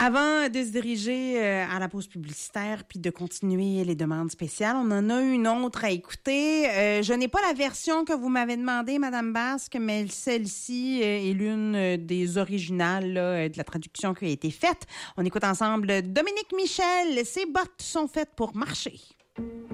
Avant de se diriger à la pause publicitaire puis de continuer les demandes spéciales, on en a une autre à écouter. Je n'ai pas la version que vous m'avez demandé, Madame Basque, mais celle-ci est l'une des originales là, de la traduction qui a été faite. On écoute ensemble Dominique Michel. Ses bottes sont faites pour marcher.